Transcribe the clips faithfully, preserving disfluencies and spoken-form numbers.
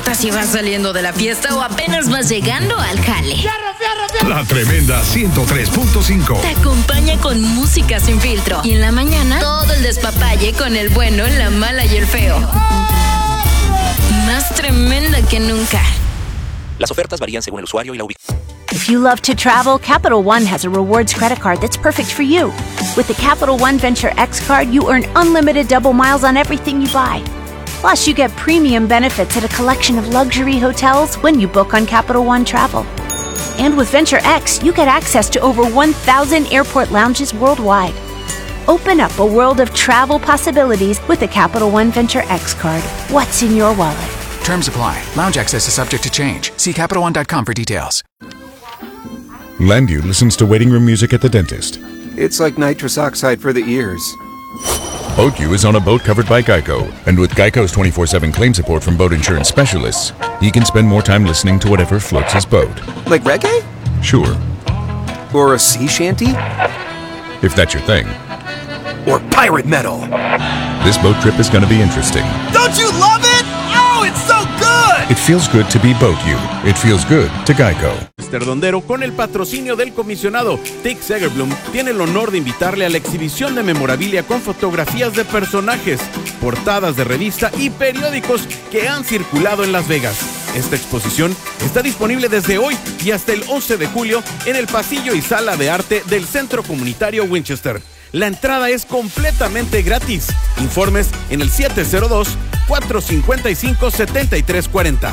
importa si vas saliendo de la fiesta o apenas vas llegando al jale. ¡Fierro, fierro, fierro! La tremenda ciento tres punto cinco. Te acompaña con música sin filtro. Y en la mañana, todo el despapalle con el bueno, la mala y el feo. Más tremenda que nunca. Las ofertas varían según el usuario y la ubicación. If you love to travel, Capital One has a rewards credit card that's perfect for you. With the Capital One Venture X card, you earn unlimited double miles on everything you buy. Plus, you get premium benefits at a collection of luxury hotels when you book on Capital One Travel. And with Venture X, you get access to over one thousand airport lounges worldwide. Open up a world of travel possibilities with the Capital One Venture X card. What's in your wallet? Terms apply. Lounge access is subject to change. See Capital One dot com for details. Landu listens to waiting room music at the dentist. It's like nitrous oxide for the ears. BoatU is on a boat covered by Geico. And with Geico's twenty-four seven claim support from boat insurance specialists, he can spend more time listening to whatever floats his boat. Like reggae? Sure. Or a sea shanty? If that's your thing. Or pirate metal? This boat trip is going to be interesting. Don't you love it? Oh, it's so good! It feels good to be BoatU. It feels good to Geico. Mister Dondero, con el patrocinio del comisionado Dick Segerblum, tiene el honor de invitarle a la exhibición de memorabilia con fotografías de personajes, portadas de revista y periódicos que han circulado en Las Vegas. Esta exposición está disponible desde hoy y hasta el once de julio en el pasillo y sala de arte del Centro Comunitario Winchester. La entrada es completamente gratis. Informes en el siete cero dos, cuatro cinco cinco, siete tres cuatro cero.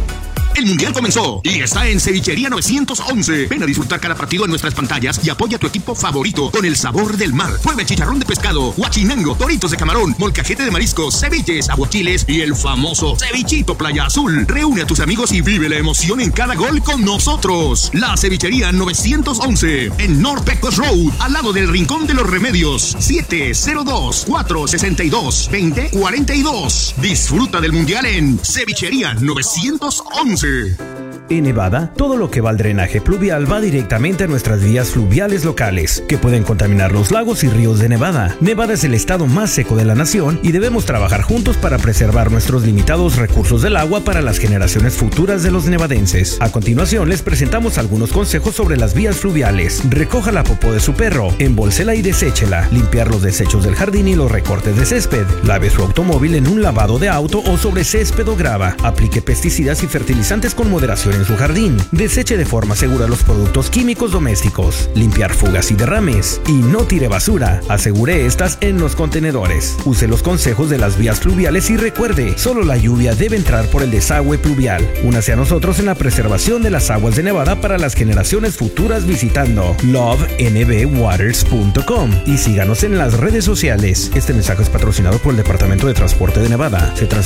El Mundial comenzó y está en Cevichería novecientos once. Ven a disfrutar cada partido en nuestras pantallas y apoya a tu equipo favorito con el sabor del mar. Prueba el chicharrón de pescado, huachinango, toritos de camarón, molcajete de mariscos, ceviches, aguachiles y el famoso cevichito Playa Azul. Reúne a tus amigos y vive la emoción en cada gol con nosotros. La Cevichería novecientos once en North Pecos Road, al lado del Rincón de los Remedios. siete cero dos, cuatro seis dos, dos cero cuatro dos. Disfruta del Mundial en Cevichería novecientos once. En Nevada, todo lo que va al drenaje pluvial va directamente a nuestras vías fluviales locales, que pueden contaminar los lagos y ríos de Nevada. Nevada es el estado más seco de la nación y debemos trabajar juntos para preservar nuestros limitados recursos del agua para las generaciones futuras de los nevadenses. A continuación, les presentamos algunos consejos sobre las vías fluviales. Recoja la popó de su perro, embolsela y deséchela, limpiar los desechos del jardín y los recortes de césped, lave su automóvil en un lavado de auto o sobre césped o grava, aplique pesticidas y fertilizantes con moderación en su jardín, deseche de forma segura los productos químicos domésticos, limpiar fugas y derrames, y no tire basura, asegure estas en los contenedores. Use los consejos de las vías fluviales y recuerde, solo la lluvia debe entrar por el desagüe pluvial. Únase a nosotros en la preservación de las aguas de Nevada para las generaciones futuras visitando love n b waters punto com y síganos en las redes sociales. Este mensaje es patrocinado por el Departamento de Transporte de Nevada. Se